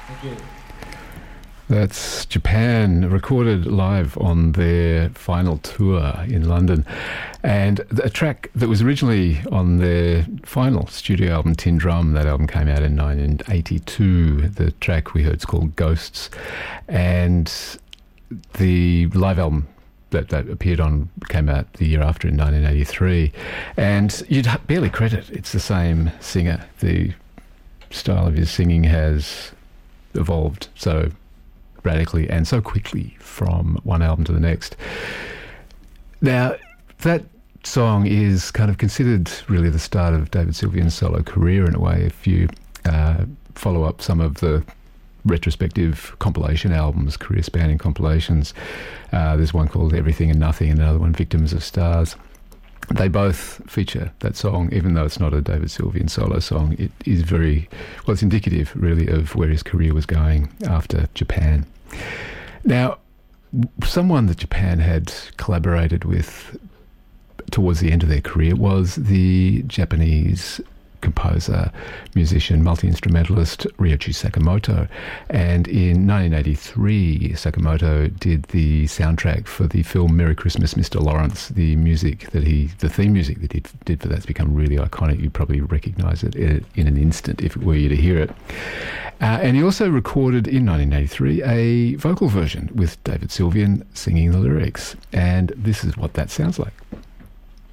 Thank you. That's Japan, recorded live on their final tour in London. And a track that was originally on their final studio album, Tin Drum. That album came out in 1982. The track we heard is called Ghosts. And the live album that appeared on came out the year after in 1983. And you'd barely credit it's the same singer. The style of his singing has evolved so radically and so quickly from one album to the next. Now, that song is kind of considered really the start of David Sylvian's solo career in a way. If you follow up some of the retrospective compilation albums, career-spanning compilations, there's one called Everything and Nothing and another one, Victims of Stars. They both feature that song, even though it's not a David Sylvian solo song. It is very, well, it's indicative, really, of where his career was going after Japan. Now, someone that Japan had collaborated with towards the end of their career was the Japanese composer, musician, multi-instrumentalist Ryoichi Sakamoto. And in 1983, Sakamoto did the soundtrack for the film Merry Christmas, Mr. Lawrence. The theme music that he did for that's become really iconic. You'd probably recognise it in an instant if it were you to hear it. And he also recorded in 1983 a vocal version with David Sylvian singing the lyrics. And this is what that sounds like.